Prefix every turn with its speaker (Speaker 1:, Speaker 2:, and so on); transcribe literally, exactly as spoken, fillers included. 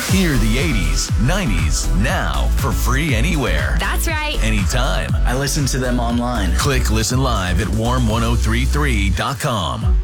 Speaker 1: Hear the eighties, nineties now for free anywhere,
Speaker 2: That's right.
Speaker 1: anytime.
Speaker 3: I listen to them online.
Speaker 1: Click Listen Live at warm ten thirty-three dot com.